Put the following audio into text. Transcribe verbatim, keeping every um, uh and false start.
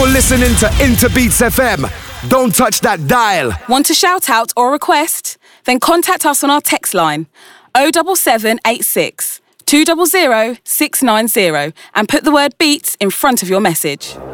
You're listening to Interbeats F M. Don't touch that dial. Want to shout out or request? Then contact us on our text line oh seven seven eight six, two zero zero, six nine zero and put the word beats in front of your message.